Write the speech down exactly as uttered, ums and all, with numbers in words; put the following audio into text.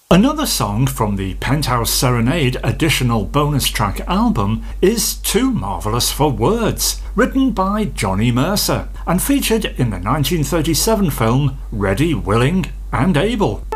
Another song from the Penthouse Serenade additional bonus track album is Too Marvellous for Words, written by Johnny Mercer and featured in the nineteen thirty-seven film Ready, Willing and Able.